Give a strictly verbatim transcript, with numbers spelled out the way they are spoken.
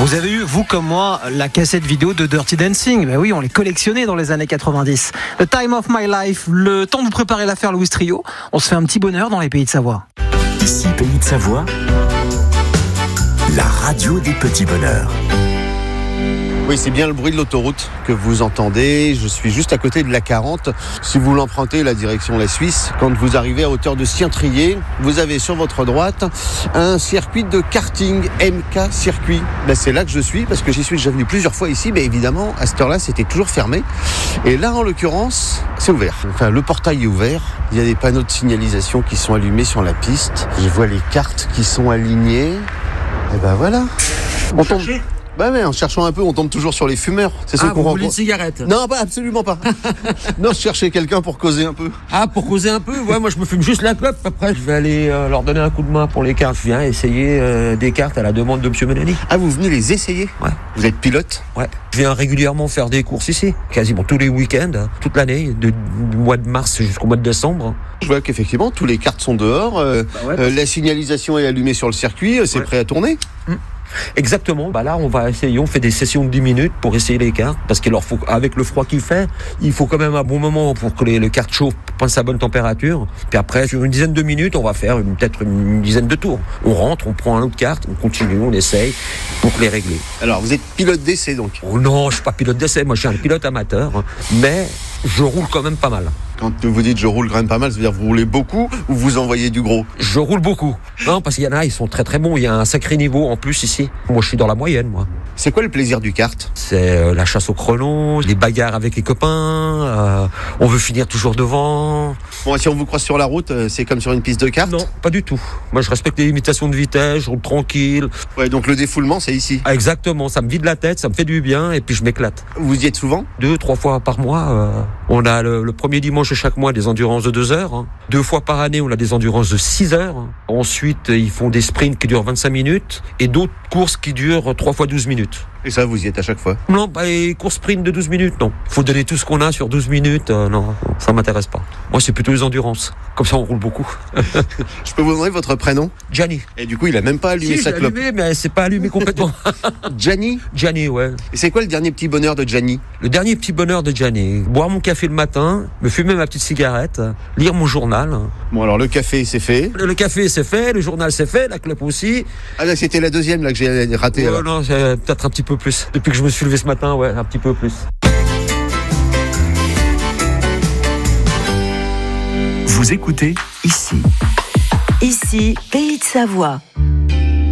Vous avez eu, vous comme moi, la cassette vidéo de Dirty Dancing. Ben oui, on les collectionnait dans les années quatre-vingt-dix. The Time of My Life, le temps de préparer l'affaire Louis Trio. On se fait un petit bonheur dans les Pays de Savoie. Ici, Pays de Savoie, la radio des petits bonheurs. Oui, c'est bien le bruit de l'autoroute que vous entendez. Je suis juste à côté de la quarante. Si vous l'empruntez, la direction la Suisse, quand vous arrivez à hauteur de Sien-Trier, vous avez sur votre droite un circuit de karting, M K Circuit. Ben, c'est là que je suis, parce que j'y suis déjà venu plusieurs fois ici, mais évidemment, à cette heure-là, c'était toujours fermé. Et là, en l'occurrence, c'est ouvert. Enfin, le portail est ouvert. Il y a des panneaux de signalisation qui sont allumés sur la piste. Je vois les cartes qui sont alignées. Et ben voilà. On tombe... Bah mais en cherchant un peu, on tombe toujours sur les fumeurs. C'est ceux ah, qu'on vous rencontre. voulez une cigarette? Non, pas absolument pas. Non, je cherchais quelqu'un pour causer un peu. Ah, pour causer un peu? Ouais, moi je me fume juste la clope. Après, je vais aller euh, leur donner un coup de main pour les cartes. Je viens essayer euh, des cartes à la demande de Monsieur Menani. Ah, vous venez les essayer? Ouais. Vous êtes pilote? Ouais. Je viens régulièrement faire des courses ici, quasiment tous les week-ends, toute l'année, de, du mois de mars jusqu'au mois de décembre. Je vois qu'effectivement, tous les cartes sont dehors. Euh, bah ouais, euh, la signalisation est allumée sur le circuit. C'est ouais. prêt à tourner. Mmh. Exactement. Bah là, on va essayer. On fait des sessions de dix minutes pour essayer les cartes, parce qu'il leur faut, avec le froid qu'il fait, il faut quand même un bon moment pour que les, les cartes chauffent, prennent sa bonne température. Puis après, sur une dizaine de minutes, on va faire une, peut-être une, une dizaine de tours. On rentre, on prend un autre carte, on continue, on essaye pour les régler. Alors, vous êtes pilote d'essai donc? Oh non, je suis pas pilote d'essai. Moi, je suis un pilote amateur, mais je roule quand même pas mal. Quand vous dites je roule quand même pas mal, ça veut dire vous roulez beaucoup ou vous envoyez du gros? Je roule beaucoup. Non, parce qu'il y en a, ils sont très très bons. Il y a un sacré niveau en plus ici. Moi, je suis dans la moyenne, moi. C'est quoi le plaisir du kart? C'est euh, la chasse au chrono, les bagarres avec les copains. Euh, on veut finir toujours devant. Bon, si on vous croise sur la route, c'est comme sur une piste de kart? Non, pas du tout. Moi, je respecte les limitations de vitesse, je roule tranquille. Ouais, donc le défoulement, c'est ici? Ah, exactement. Ça me vide la tête, ça me fait du bien et puis je m'éclate. Vous y êtes souvent? Deux, trois fois par mois. Euh, on a le, le premier dimanche de chaque mois des endurances de deux heures. Hein. Deux fois par année, on a des endurances de six heures. Ensuite, ils font des sprints qui durent vingt-cinq minutes et d'autres courses qui durent trois fois douze minutes. Et ça, vous y êtes à chaque fois? Non, bah, les courses sprint de douze minutes, non. Faut donner tout ce qu'on a sur douze minutes, euh, non, ça m'intéresse pas. Moi, c'est plutôt les endurances. Comme ça, on roule beaucoup. Je peux vous demander votre prénom? Gianni. Et du coup, il a même pas allumé si, sa clope. Allumé, mais c'est pas allumé complètement. Gianni? Gianni, ouais. Et c'est quoi le dernier petit bonheur de Gianni? Le dernier petit bonheur de Gianni, boire mon café le matin, me fumer ma petite cigarette, lire mon journal. Bon, alors le café, c'est fait. Le, le café, c'est fait, le journal, c'est fait, la clope aussi. Ah là, c'était la deuxième là que j'ai raté. Oh, non, c'est peut-être un petit peu plus. Depuis que je me suis levé ce matin, ouais, un petit peu plus. Vous écoutez ici. Ici, Pays de Savoie.